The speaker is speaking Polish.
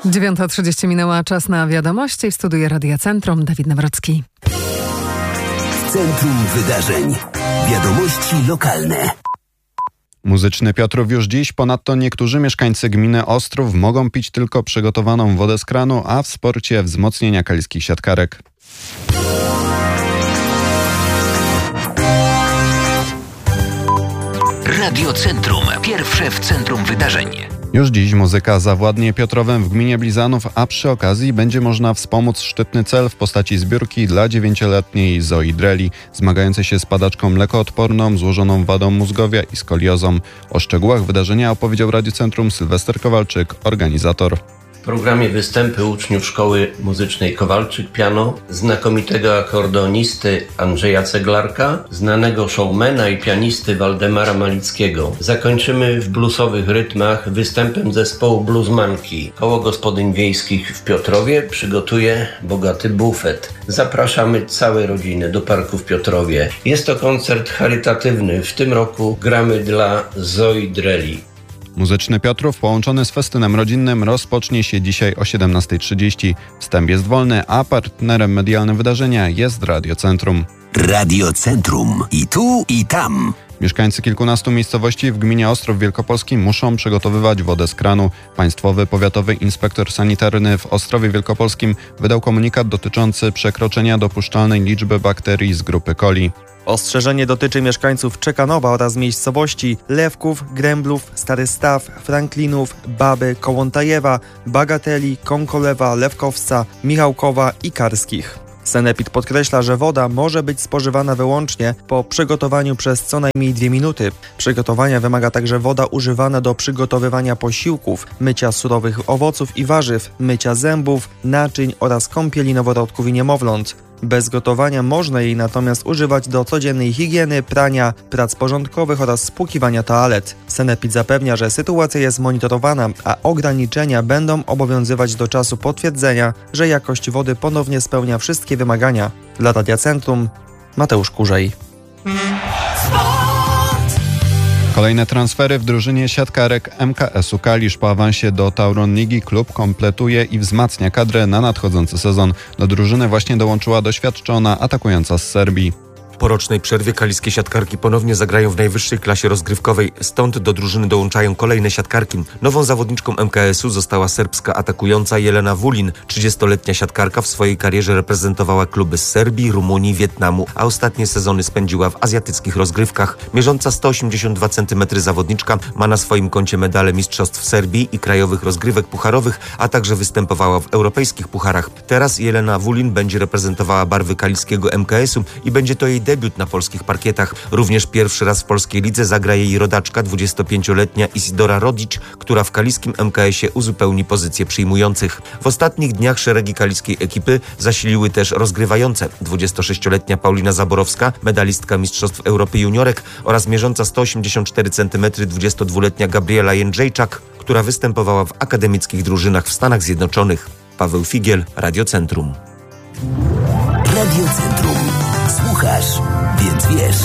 9:30 minęła, czas na wiadomości. W studiu Radia Centrum Dawid Nawrocki. Centrum Wydarzeń. Wiadomości lokalne. Muzyczny Piotrów już dziś, ponadto niektórzy mieszkańcy gminy Ostrów mogą pić tylko przygotowaną wodę z kranu, a w sporcie wzmocnienia kaliskich siatkarek. Radio Centrum. Pierwsze w centrum wydarzeń. Już dziś muzyka zawładnie Piotrowem w gminie Blizanów, a przy okazji będzie można wspomóc szczytny cel w postaci zbiórki dla 9-letniej Zoi Dreli, zmagającej się z padaczką mlekoodporną, złożoną wadą mózgowia i skoliozą. O szczegółach wydarzenia opowiedział Radio Centrum Sylwester Kowalczyk, organizator. W programie występy uczniów Szkoły Muzycznej Kowalczyk Piano, znakomitego akordeonisty Andrzeja Ceglarka, znanego showmana i pianisty Waldemara Malickiego. Zakończymy w bluesowych rytmach występem zespołu Bluesmanki. Koło Gospodyń Wiejskich w Piotrowie przygotuje bogaty bufet. Zapraszamy całe rodziny do parku w Piotrowie. Jest to koncert charytatywny. W tym roku gramy dla Zoi Dreli. Muzyczny Piotrów połączony z festynem rodzinnym rozpocznie się dzisiaj o 17:30. Wstęp jest wolny, a partnerem medialnym wydarzenia jest Radio Centrum. Radio Centrum. I tu, i tam. Mieszkańcy kilkunastu miejscowości w gminie Ostrów Wielkopolskim muszą przygotowywać wodę z kranu. Państwowy Powiatowy Inspektor Sanitarny w Ostrowie Wielkopolskim wydał komunikat dotyczący przekroczenia dopuszczalnej liczby bakterii z grupy coli. Ostrzeżenie dotyczy mieszkańców Czekanowa oraz miejscowości Lewków, Gręblów, Stary Staw, Franklinów, Baby, Kołątajewa, Bagateli, Kąkolewa, Lewkowca, Michałkowa i Karskich. Sanepid podkreśla, że woda może być spożywana wyłącznie po przygotowaniu przez co najmniej 2 minuty. Przygotowania wymaga także woda używana do przygotowywania posiłków, mycia surowych owoców i warzyw, mycia zębów, naczyń oraz kąpieli noworodków i niemowląt. Bez gotowania można jej natomiast używać do codziennej higieny, prania, prac porządkowych oraz spłukiwania toalet. Sanepid zapewnia, że sytuacja jest monitorowana, a ograniczenia będą obowiązywać do czasu potwierdzenia, że jakość wody ponownie spełnia wszystkie wymagania. Dla Radia Centrum Mateusz Kurzej. Kolejne transfery w drużynie siatkarek MKS-u Kalisz. Po awansie do Tauron Ligi klub kompletuje i wzmacnia kadrę na nadchodzący sezon. Do drużyny właśnie dołączyła doświadczona atakująca z Serbii. Po rocznej przerwie kaliskie siatkarki ponownie zagrają w najwyższej klasie rozgrywkowej, stąd do drużyny dołączają kolejne siatkarki. Nową zawodniczką MKS-u została serbska atakująca Jelena Vulin. 30-letnia siatkarka w swojej karierze reprezentowała kluby z Serbii, Rumunii, Wietnamu, a ostatnie sezony spędziła w azjatyckich rozgrywkach. Mierząca 182 cm zawodniczka ma na swoim koncie medale mistrzostw Serbii i krajowych rozgrywek pucharowych, a także występowała w europejskich pucharach. Teraz Jelena Vulin będzie reprezentowała barwy kaliskiego MKS-u i będzie to jej debiut na polskich parkietach. Również pierwszy raz w polskiej lidze zagra jej rodaczka, 25-letnia Isidora Rodić, która w kaliskim MKS-ie uzupełni pozycję przyjmujących. W ostatnich dniach szeregi kaliskiej ekipy zasiliły też rozgrywające. 26-letnia Paulina Zaborowska, medalistka Mistrzostw Europy Juniorek oraz mierząca 184 cm 22-letnia Gabriela Jędrzejczak, która występowała w akademickich drużynach w Stanach Zjednoczonych. Paweł Figiel, Radio Centrum. Radio Centrum. Słuchasz, więc wiesz.